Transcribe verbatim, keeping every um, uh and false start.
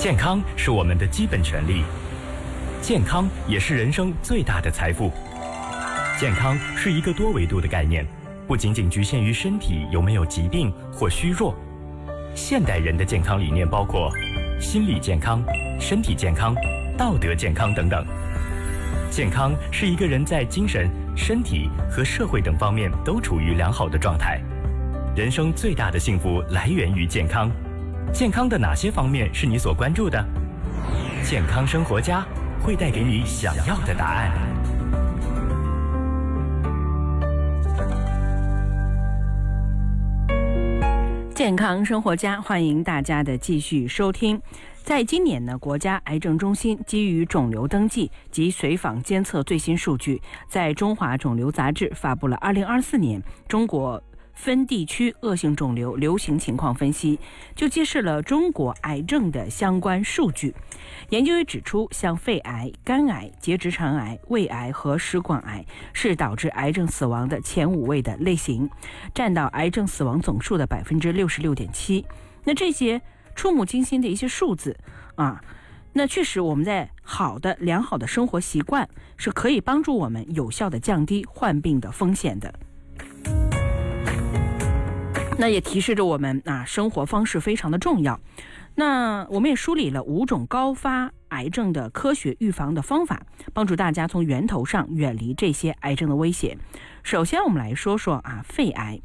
健康是我们的基本权利，健康也是人生最大的财富。健康是一个多维度的概念，不仅仅局限于身体有没有疾病或虚弱。现代人的健康理念包括心理健康、身体健康、道德健康等等。健康是一个人在精神、身体和社会等方面都处于良好的状态。人生最大的幸福来源于健康。健康的哪些方面是你所关注的？健康生活家会带给你想要的答案。 健康生活家，欢迎大家的继续收听。在今年呢，国家癌症中心基于肿瘤登记及随访监测最新数据，在《中华肿瘤杂志》发布了二零二四年中国分地区恶性肿瘤流行情况分析，就揭示了中国癌症的相关数据。研究也指出，像肺癌、肝癌、结直肠癌、胃癌和食管癌是导致癌症死亡的前五位的类型，占到癌症死亡总数的百分之六十六点七。那这些触目惊心的一些数字啊，那确实我们在好的良好的生活习惯是可以帮助我们有效的降低患病的风险的。那也提示着我们啊，生活方式非常的重要。那我们也梳理了五种高发癌症的科学预防的方法，帮助大家从源头上远离这些癌症的威胁。首先我们来说说啊，肺癌。